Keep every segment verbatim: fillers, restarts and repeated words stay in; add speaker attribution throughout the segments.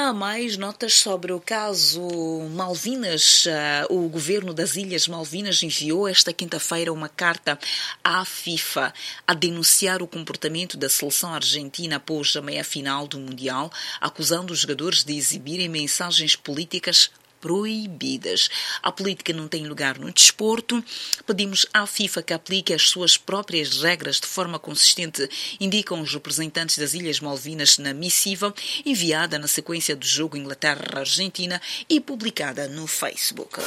Speaker 1: Já há mais notas sobre o caso Malvinas. O governo das Ilhas Malvinas enviou esta quinta-feira uma carta à FIFA a denunciar o comportamento da seleção argentina após a meia-final do Mundial, acusando os jogadores de exibirem mensagens políticas proibidas. A política não tem lugar no desporto. Pedimos à FIFA que aplique as suas próprias regras de forma consistente, indicam os representantes das Ilhas Malvinas na missiva enviada na sequência do jogo Inglaterra-Argentina e publicada no Facebook.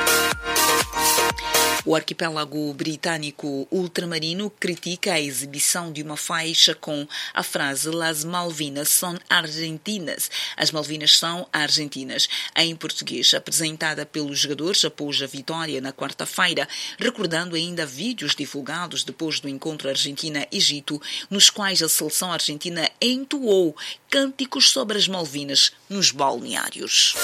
Speaker 1: O arquipélago britânico ultramarino critica a exibição de uma faixa com a frase "Las Malvinas son argentinas". As Malvinas são argentinas, em português, apresentada pelos jogadores após a vitória na quarta-feira, recordando ainda vídeos divulgados depois do encontro Argentina-Egito, nos quais a seleção argentina entoou cânticos sobre as Malvinas nos balneários.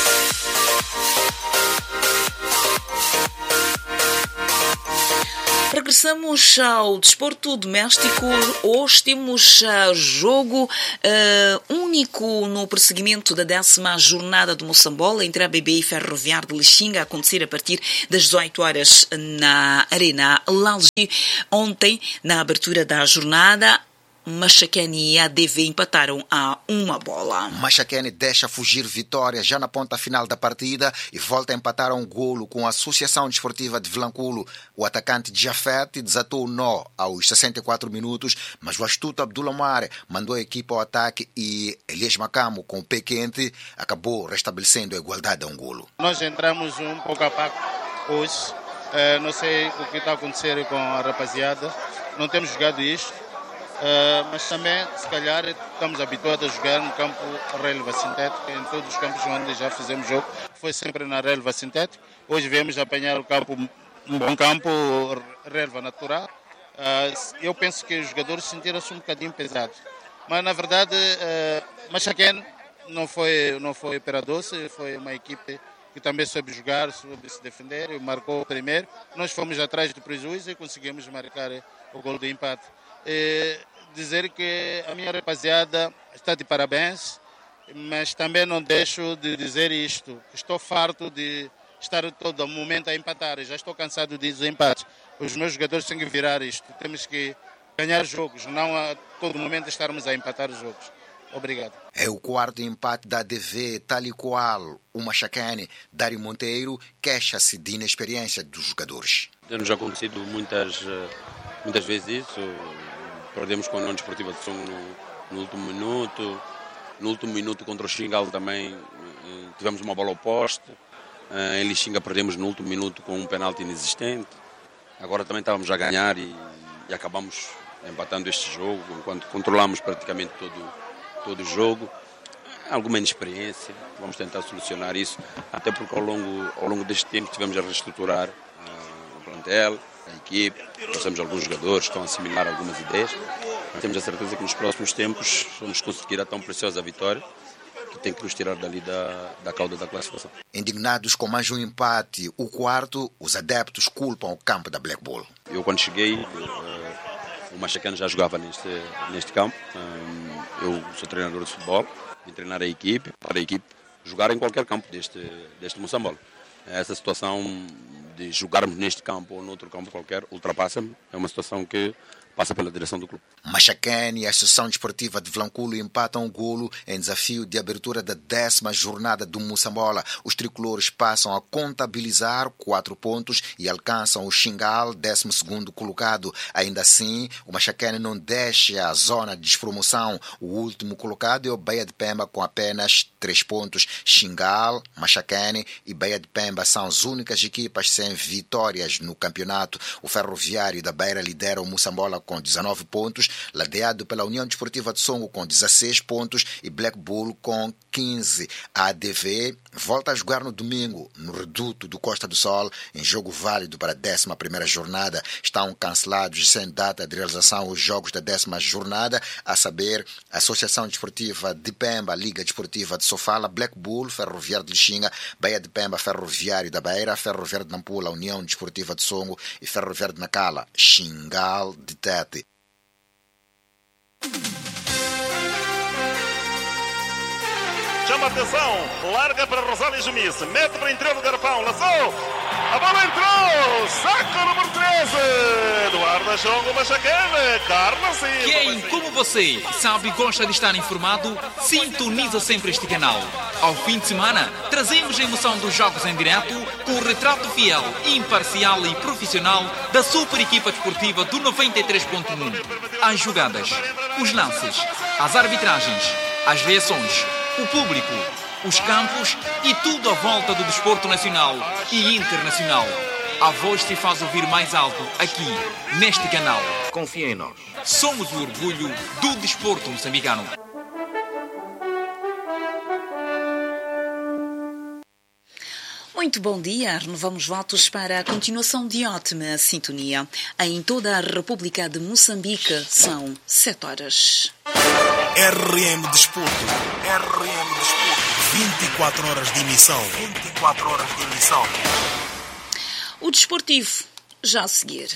Speaker 1: Regressamos ao desporto doméstico. Hoje temos uh, jogo uh, único no prosseguimento da décima jornada do Moçambola entre a B B e Ferroviário de Lixinga, a acontecer a partir das dezoito horas na Arena Lalji. Ontem, na abertura da jornada, Machacane e a D V empataram a uma bola.
Speaker 2: Machacane deixa fugir vitória já na ponta final da partida e volta a empatar a um golo com a Associação Desportiva de Vilanculo. O atacante Jafet desatou o nó aos sessenta e quatro minutos, mas o astuto Abdullah Mare mandou a equipa ao ataque e Elias Macamo, com o pé quente, acabou restabelecendo a igualdade a um golo.
Speaker 3: Nós entramos um pouco a paco hoje. Uh, não sei o que está a acontecer com a rapaziada. Não temos jogado isto. Uh, mas também, se calhar, estamos habituados a jogar no campo relva sintético. Em todos os campos onde já fizemos jogo, foi sempre na relva sintética. Hoje viemos apanhar o campo, um bom campo, relva natural. Uh, eu penso que os jogadores sentiram-se um bocadinho pesados. Mas, na verdade, uh, Machacane não foi, não foi pera-doce, foi uma equipe que também soube jogar, soube se defender, e marcou o primeiro. Nós fomos atrás do prejuízo e conseguimos marcar o gol de empate. É dizer que a minha rapaziada está de parabéns, mas também não deixo de dizer isto. Estou farto de estar todo momento a empatar. Já estou cansado de desempates. Os meus jogadores têm que virar isto. Temos que ganhar jogos, não a todo momento estarmos a empatar os jogos. Obrigado.
Speaker 2: É o quarto empate da A D V, tal e qual o Machacane. Dário Monteiro queixa-se de inexperiência dos jogadores.
Speaker 4: Já acontecido muitas, muitas vezes isso. Perdemos com a União Desportiva de Songo no, no último minuto. No último minuto contra o Xingal também tivemos uma bola ao poste. Em Lixinga perdemos no último minuto com um penalti inexistente. Agora também estávamos a ganhar e, e acabamos empatando este jogo, enquanto controlamos praticamente todo, todo o jogo. Alguma inexperiência, vamos tentar solucionar isso, até porque ao longo, ao longo deste tempo tivemos a reestruturar uh, o plantel, a equipe, trouxemos alguns jogadores que estão a assimilar algumas ideias. Temos a certeza que nos próximos tempos vamos conseguir a tão preciosa vitória que tem que nos tirar dali da, da cauda da classificação.
Speaker 2: Indignados com mais um empate, o quarto, os adeptos culpam o campo da Black Bull.
Speaker 4: Eu quando cheguei, uh, o Machacane já jogava neste, neste campo. Um, eu sou treinador de futebol, vim treinar a equipe, para a equipe jogar em qualquer campo deste, deste Moçambola. Essa situação de jogarmos neste campo ou noutro campo qualquer ultrapassa-me. É uma situação que passa pela direção do clube.
Speaker 2: Machacane e a Associação Desportiva de Vilanculo empatam o golo em desafio de abertura da décima jornada do Moçambola. Os tricolores passam a contabilizar quatro pontos e alcançam o Xingal, décimo segundo colocado. Ainda assim, o Machacane não deixa a zona de despromoção. O último colocado é o Baía de Pemba com apenas três pontos. Xingal, Machacane e Baía de Pemba são as únicas equipas sem vitórias no campeonato. O Ferroviário da Beira lidera o Moçambola com dezenove pontos, ladeado pela União Desportiva de Songo com dezesseis pontos e Black Bull com quinze. A A D V volta a jogar no domingo, no reduto do Costa do Sol, em jogo válido para a décima primeira jornada. Estão cancelados e sem data de realização os jogos da décima jornada, a saber, Associação Desportiva de Pemba, Liga Desportiva de Sofala, Black Bull, Ferroviário de Lixinga, Baía de Pemba, Ferroviário da Beira, Ferroviário de Nampula, União Desportiva de Songo e Ferroviário de Nacala, Xingal de Tete.
Speaker 5: chama atenção, larga para Rosália Jumice, mete para o interior do garrafão, lançou, a bola entrou, saco número treze, Eduardo Achongo Machacane, Carlos Silva.
Speaker 6: Quem, como você, sabe e gosta de estar informado, sintoniza sempre este canal. Ao fim de semana, trazemos a emoção dos jogos em direto com o retrato fiel, imparcial e profissional da super equipa desportiva do noventa e três ponto um. As jogadas, os lances, as arbitragens, as reações, o público, os campos e tudo à volta do desporto nacional e internacional. A voz se faz ouvir mais alto aqui, neste canal.
Speaker 7: Confia em nós.
Speaker 6: Somos o orgulho do desporto moçambicano.
Speaker 1: Muito bom dia. Renovamos votos para a continuação de ótima sintonia. Em toda a República de Moçambique são sete horas.
Speaker 8: R M Desporto. R M Desporto. vinte e quatro horas de emissão. vinte e quatro horas de emissão.
Speaker 1: O desportivo, já a seguir.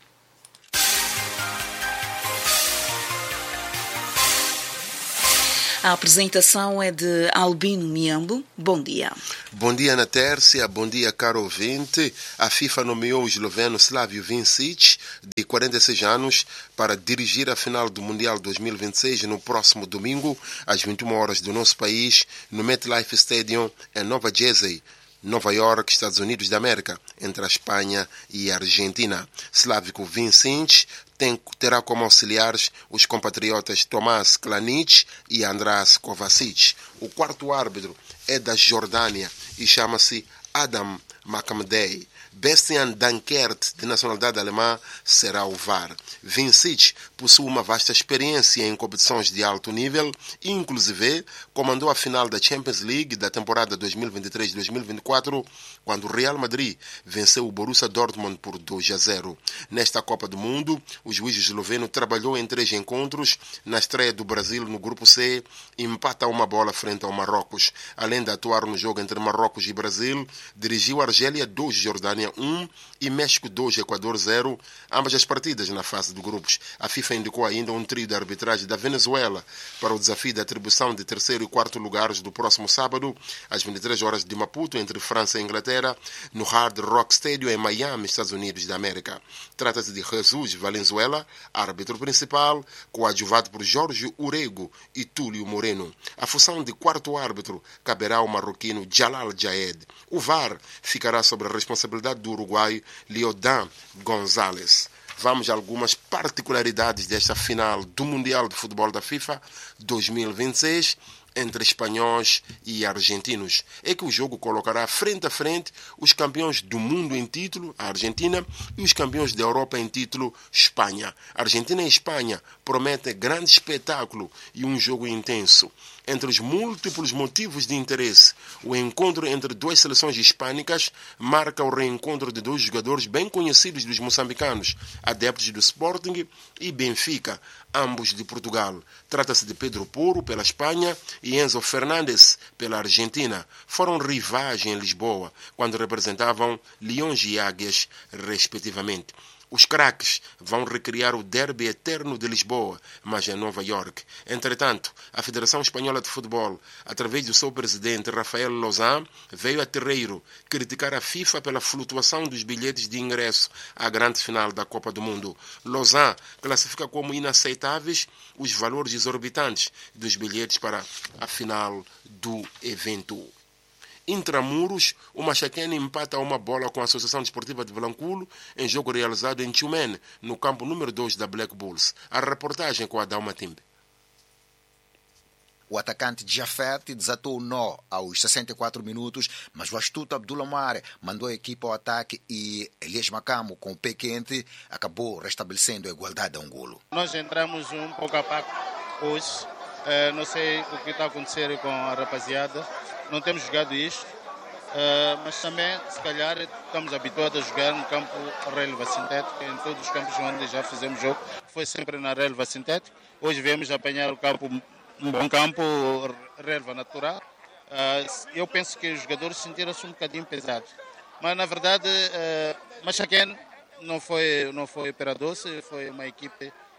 Speaker 1: A apresentação é de Albino Miambo. Bom dia.
Speaker 9: Bom dia, Ana Tércia. Bom dia, caro ouvinte. A FIFA nomeou o esloveno Slavio Vincic, de quarenta e seis anos, para dirigir a final do Mundial dois mil e vinte e seis no próximo domingo, às vinte e uma horas do nosso país, no MetLife Stadium, em Nova Jersey, Nova York, Estados Unidos da América, entre a Espanha e a Argentina. Slavko Vincic tem, terá como auxiliares os compatriotas Tomás Klanic e András Kovacic. O quarto árbitro é da Jordânia e chama-se Adam Makamdei. Bastian Dankert, de nacionalidade alemã, será o V A R. Vincic possui uma vasta experiência em competições de alto nível e, inclusive, comandou a final da Champions League da temporada dois mil e vinte e três dois mil e vinte e quatro, quando o Real Madrid venceu o Borussia Dortmund por dois a zero. Nesta Copa do Mundo, o juiz esloveno trabalhou em três encontros. Na estreia do Brasil no Grupo C, empata uma bola frente ao Marrocos. Além de atuar no jogo entre Marrocos e Brasil, dirigiu Argélia dois, Jordânia um e México dois, Equador zero, ambas as partidas na fase de grupos. A FIFA indicou ainda um trio de arbitragem da Venezuela para o desafio da atribuição de terceiro e quarto lugares do próximo sábado, às vinte e três horas de Maputo, entre França e Inglaterra, no Hard Rock Stadium em Miami, Estados Unidos da América. Trata-se de Jesus Valenzuela, árbitro principal, coadjuvado por Jorge Urego e Túlio Moreno. A função de quarto árbitro caberá ao marroquino Jalal Jaed. O V A R ficará sob a responsabilidade do uruguaio Leodan González. Vamos a algumas particularidades desta final do Mundial de Futebol da FIFA dois mil e vinte e seis entre espanhóis e argentinos. É que o jogo colocará frente a frente os campeões do mundo em título, a Argentina, e os campeões da Europa em título, Espanha. Argentina e Espanha prometem grande espetáculo e um jogo intenso. Entre os múltiplos motivos de interesse, o encontro entre duas seleções hispânicas marca o reencontro de dois jogadores bem conhecidos dos moçambicanos, adeptos do Sporting e Benfica, ambos de Portugal. Trata-se de Pedro Porro, pela Espanha, e Enzo Fernandes, pela Argentina. Foram rivais em Lisboa, quando representavam Leões e Águias, respectivamente. Os craques vão recriar o derby eterno de Lisboa, mas em Nova York. Entretanto, a Federação Espanhola de Futebol, através do seu presidente Rafael Lozán, veio a terreiro criticar a FIFA pela flutuação dos bilhetes de ingresso à grande final da Copa do Mundo. Lozán classifica como inaceitáveis os valores exorbitantes dos bilhetes para a final do evento. Intramuros, o Machacane empata uma bola com a Associação Desportiva de Vilanculo em jogo realizado em Tchumene, no campo número dois da Black Bulls. A reportagem com a Dalma Timbe.
Speaker 2: O atacante Jafet desatou o nó aos sessenta e quatro minutos, mas o astuto Abdul Omar mandou a equipa ao ataque e Elias Macamo, com o pé quente, acabou restabelecendo a igualdade a um golo.
Speaker 3: Nós entramos um pouco a pouco hoje. Uh, não sei o que está a acontecer com a rapaziada. Não temos jogado isto, uh, mas também, se calhar, estamos habituados a jogar no campo relva sintético. Em todos os campos onde já fizemos jogo, foi sempre na relva sintética. Hoje viemos apanhar o campo, um bom campo, relva natural. Uh, eu penso que os jogadores sentiram-se um bocadinho pesados. Mas, na verdade, uh, Machacane não foi, não foi para doce, foi uma equipe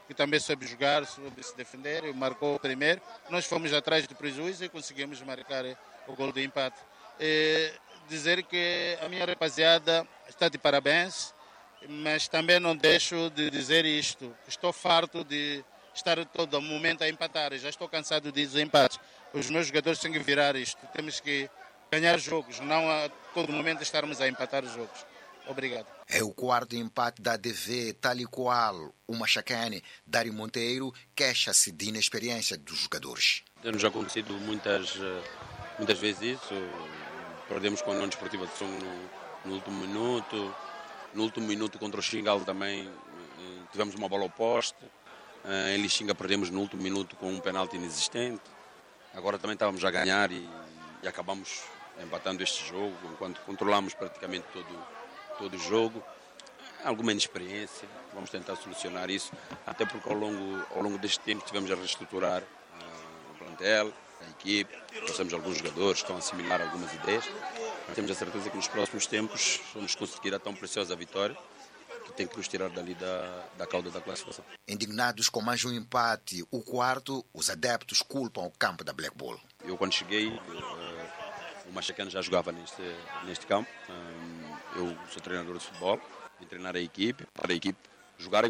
Speaker 3: que também soube jogar, soube se defender, e marcou o primeiro. Nós fomos atrás do prejuízo e conseguimos marcar o gol de empate. E dizer que a minha rapaziada está de parabéns, mas também não deixo de dizer isto. Estou farto de estar todo momento a empatar, já estou cansado de desempates. Os meus jogadores têm que virar isto, temos que ganhar jogos, não a todo momento estarmos a empatar os jogos. Obrigado.
Speaker 2: É o quarto empate da A D V, tal e qual o Machacane. Dário Monteiro queixa-se de inexperiência dos jogadores.
Speaker 4: Tem-nos acontecido muitas, muitas vezes isso. Perdemos com a União Desportiva de Songo no, no último minuto. No último minuto contra o Xingal também tivemos uma bola ao poste. Em Lixinga perdemos no último minuto com um penalti inexistente. Agora também estávamos a ganhar e, e acabamos empatando este jogo, enquanto controlamos praticamente todo todo o jogo. Alguma inexperiência, vamos tentar solucionar isso, até porque ao longo, ao longo deste tempo tivemos a reestruturar uh, o plantel, a equipe, trouxemos alguns jogadores, estão a assimilar algumas ideias. Temos a certeza que nos próximos tempos vamos conseguir a tão preciosa vitória que tem que nos tirar dali da, da cauda da classificação.
Speaker 2: Indignados com mais um empate, o quarto, os adeptos culpam o campo da Black Bull.
Speaker 4: Eu quando cheguei, uh, o Machacane já jogava neste, neste campo. Um, eu sou treinador de futebol, vim treinar a equipe, para a equipe jogar em